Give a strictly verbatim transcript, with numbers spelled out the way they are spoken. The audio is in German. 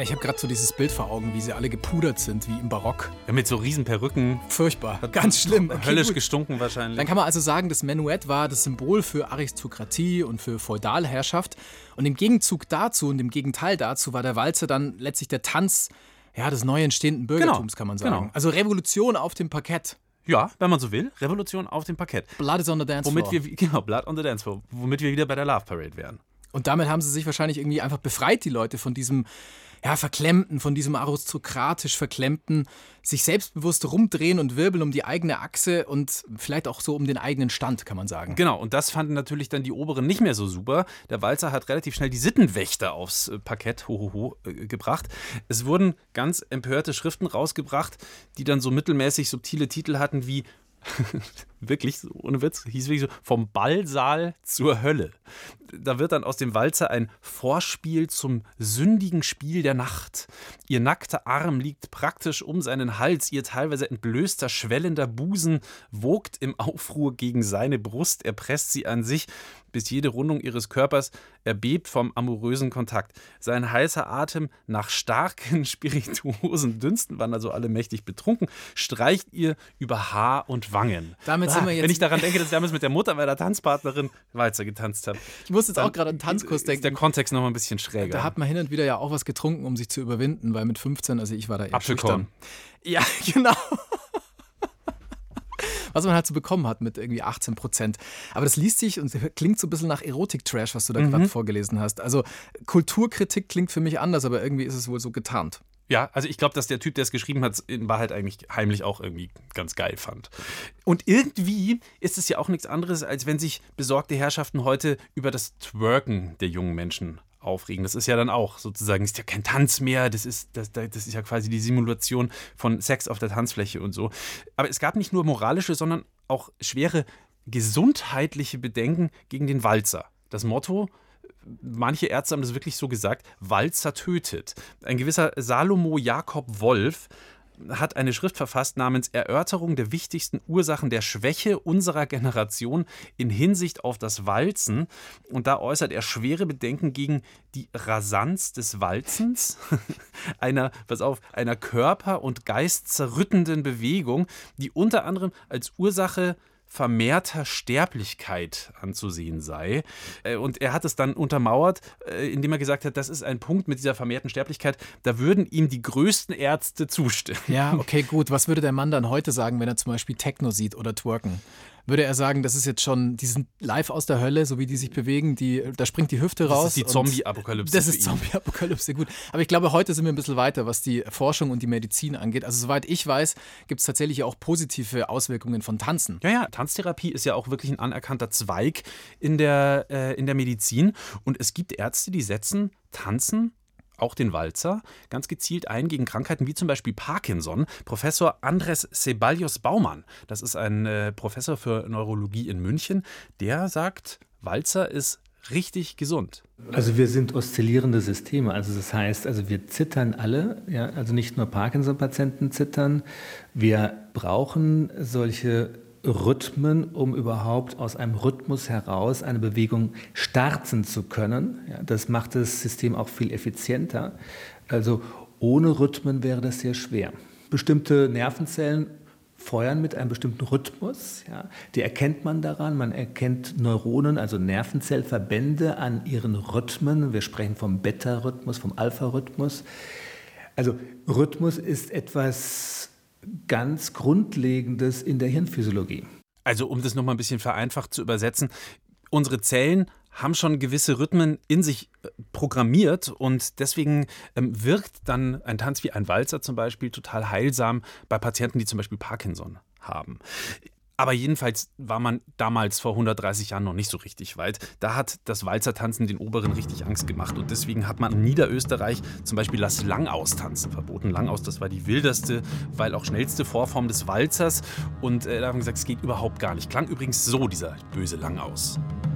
Ja, ich habe gerade so dieses Bild vor Augen, wie sie alle gepudert sind, wie im Barock. Ja, mit so riesen Perücken. Furchtbar, ganz schlimm. Okay, höllisch gut. gestunken wahrscheinlich. Dann kann man also sagen, das Menuett war das Symbol für Aristokratie und für Feudalherrschaft. Und im Gegenzug dazu und im Gegenteil dazu war der Walzer dann letztlich der Tanz ja, des neu entstehenden Bürgertums, genau, kann man sagen. Genau. Also Revolution auf dem Parkett. Ja, wenn man so will. Revolution auf dem Parkett. Blood is on the dance womit floor. Wir, genau, Blood on the dance floor. Womit wir wieder bei der Love Parade wären. Und damit haben sie sich wahrscheinlich irgendwie einfach befreit, die Leute, von diesem ja, Verklemmten, von diesem aristokratisch Verklemmten, sich selbstbewusst rumdrehen und wirbeln um die eigene Achse und vielleicht auch so um den eigenen Stand, kann man sagen. Genau, und das fanden natürlich dann die Oberen nicht mehr so super. Der Walzer hat relativ schnell die Sittenwächter aufs Parkett hohoho äh, gebracht. Es wurden ganz empörte Schriften rausgebracht, die dann so mittelmäßig subtile Titel hatten wie wirklich, ohne Witz, hieß wirklich so, vom Ballsaal zur Hölle. Da wird dann aus dem Walzer ein Vorspiel zum sündigen Spiel der Nacht. Ihr nackter Arm liegt praktisch um seinen Hals, ihr teilweise entblößter, schwellender Busen wogt im Aufruhr gegen seine Brust, er presst sie an sich, bis jede Rundung ihres Körpers erbebt vom amorösen Kontakt. Sein heißer Atem nach starken spirituosen Dünsten, waren also alle mächtig betrunken, streicht ihr über Haar und Wangen. Damit sind wir jetzt Wenn ich daran denke, dass ich damals mit der Mutter meiner Tanzpartnerin Walzer getanzt habe. Ich muss jetzt auch gerade an Tanzkurs denken. Ist der Kontext noch mal ein bisschen schräger. Da hat man hin und wieder ja auch was getrunken, um sich zu überwinden, weil mit fünfzehn, also ich war da eher Apfelkorn. schüchtern. Ja, genau. Was man halt so bekommen hat mit irgendwie achtzehn Prozent. Aber das liest sich und klingt so ein bisschen nach Erotik-Trash, was du da mhm. gerade vorgelesen hast. Also Kulturkritik klingt für mich anders, aber irgendwie ist es wohl so getarnt. Ja, also ich glaube, dass der Typ, der es geschrieben hat, in Wahrheit eigentlich heimlich auch irgendwie ganz geil fand. Und irgendwie ist es ja auch nichts anderes, als wenn sich besorgte Herrschaften heute über das Twerken der jungen Menschen aufregen. Das ist ja dann auch sozusagen, ist ja kein Tanz mehr, das ist, das, das ist ja quasi die Simulation von Sex auf der Tanzfläche und so. Aber es gab nicht nur moralische, sondern auch schwere gesundheitliche Bedenken gegen den Walzer. Das Motto: Manche Ärzte haben das wirklich so gesagt: Walzer tötet. Ein gewisser Salomo Jakob Wolf hat eine Schrift verfasst namens Erörterung der wichtigsten Ursachen der Schwäche unserer Generation in Hinsicht auf das Walzen. Und da äußert er schwere Bedenken gegen die Rasanz des Walzens, einer, pass auf, einer körper- und geisterzerrüttenden Bewegung, die unter anderem als Ursache vermehrter Sterblichkeit anzusehen sei. Und er hat es dann untermauert, indem er gesagt hat, das ist ein Punkt mit dieser vermehrten Sterblichkeit, da würden ihm die größten Ärzte zustimmen. Ja, okay, gut. Was würde der Mann dann heute sagen, wenn er zum Beispiel Techno sieht oder Twerken? Würde er sagen, das ist jetzt schon, die sind live aus der Hölle, so wie die sich bewegen, die, da springt die Hüfte raus. Das ist die Zombie-Apokalypse. Das ist Zombie-Apokalypse, gut. Aber ich glaube, heute sind wir ein bisschen weiter, was die Forschung und die Medizin angeht. Also soweit ich weiß, gibt es tatsächlich auch positive Auswirkungen von Tanzen. Ja, ja, Tanztherapie ist ja auch wirklich ein anerkannter Zweig in der, äh, in der Medizin. Und es gibt Ärzte, die setzen Tanzen, auch den Walzer, ganz gezielt ein gegen Krankheiten wie zum Beispiel Parkinson. Professor Andres Ceballos Baumann, das ist ein äh, Professor für Neurologie in München, der sagt, Walzer ist richtig gesund. Also wir sind oszillierende Systeme, also das heißt, also wir zittern alle, ja, also nicht nur Parkinson-Patienten zittern, wir brauchen solche Rhythmen, um überhaupt aus einem Rhythmus heraus eine Bewegung starten zu können. Ja, das macht das System auch viel effizienter. Also ohne Rhythmen wäre das sehr schwer. Bestimmte Nervenzellen feuern mit einem bestimmten Rhythmus. Ja, die erkennt man daran. Man erkennt Neuronen, also Nervenzellverbände an ihren Rhythmen. Wir sprechen vom Beta-Rhythmus, vom Alpha-Rhythmus. Also Rhythmus ist etwas ganz Grundlegendes in der Hirnphysiologie. Also um das nochmal ein bisschen vereinfacht zu übersetzen, unsere Zellen haben schon gewisse Rhythmen in sich programmiert und deswegen ähm, wirkt dann ein Tanz wie ein Walzer zum Beispiel total heilsam bei Patienten, die zum Beispiel Parkinson haben. Aber jedenfalls war man damals vor hundertdreißig Jahren noch nicht so richtig weit. Da hat das Walzertanzen den Oberen richtig Angst gemacht. Und deswegen hat man in Niederösterreich zum Beispiel das Langaustanzen verboten. Langaus, das war die wildeste, weil auch schnellste Vorform des Walzers. Und äh, da haben wir gesagt, es geht überhaupt gar nicht. Klang übrigens so, dieser böse Langaus.